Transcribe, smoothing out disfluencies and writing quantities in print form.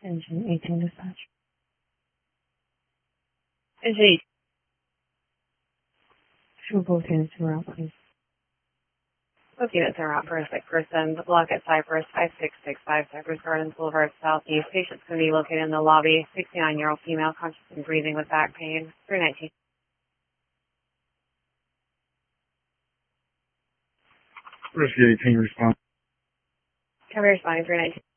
Engine 18 dispatch. Engine 8. Show both units en route, please. Both units en route for a sick person. The block at Cypress, 5665 Cypress Gardens Boulevard Southeast. Patient's going to be located in the lobby. 69-year-old female, conscious and breathing with back pain. 319. Rescue 18 response. Cover responding 319.